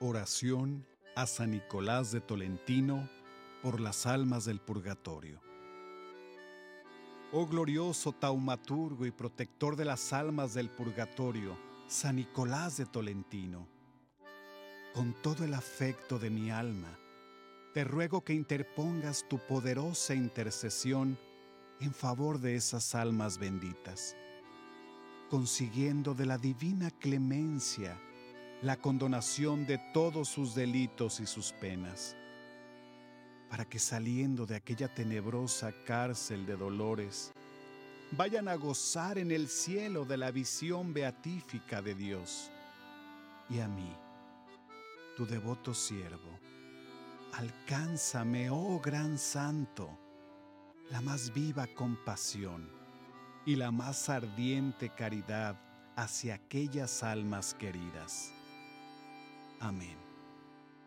Oración a San Nicolás de Tolentino por las almas del purgatorio. Oh glorioso taumaturgo y protector de las almas del purgatorio, San Nicolás de Tolentino, con todo el afecto de mi alma, te ruego que interpongas tu poderosa intercesión en favor de esas almas benditas, consiguiendo de la divina clemencia la condonación de todos sus delitos y sus penas, para que saliendo de aquella tenebrosa cárcel de dolores, vayan a gozar en el cielo de la visión beatífica de Dios. Y a mí, tu devoto siervo, alcánzame, oh gran santo, la más viva compasión y la más ardiente caridad hacia aquellas almas queridas. Amén.